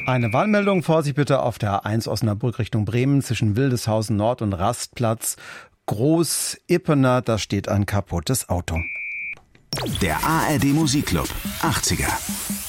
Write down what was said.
Eine Warnmeldung, Vorsicht bitte auf der A1 Osnabrück Richtung Bremen zwischen Wildeshausen Nord und Rastplatz Groß-Ippener, da steht ein kaputtes Auto. Der ARD Musikclub 80er.